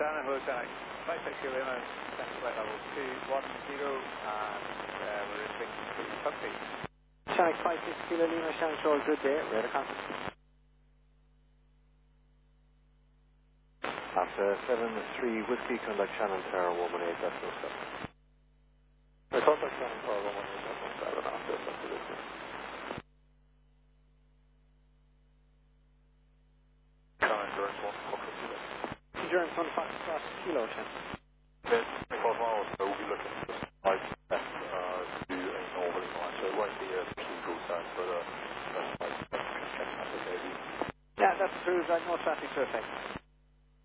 Channel, hello Channel. 560 Lima, central flight level 210, and we're in to Pugby. Channel 560 Kilo Lima, Central, good day, radar contact. After 7-3 Whiskey, contact Channel Tower 118.7. Contact Channel Tower 118.7 after 7 Whiskey. Endurance 1 Endurance 1 Foxtrot Kilo, Channel. Then 25 miles, so we'll be looking for slight left to a northerly line, so it won't be a procedural turn, but Yeah, that's true, right, no traffic perfect.